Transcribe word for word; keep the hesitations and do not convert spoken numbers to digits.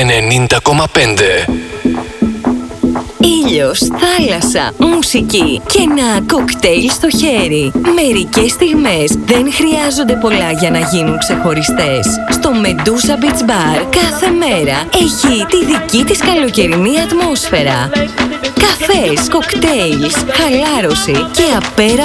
ενενήντα κόμμα πέντε. Ήλιος, θάλασσα, μουσική και ένα κοκτέιλ στο χέρι. Μερικές στιγμές δεν χρειάζονται πολλά για να γίνουν ξεχωριστές. Στο Medusa Beach Bar κάθε μέρα έχει τη δική της καλοκαιρινή ατμόσφαιρα. Καφές, κοκτέιλς, χαλάρωση και απέρα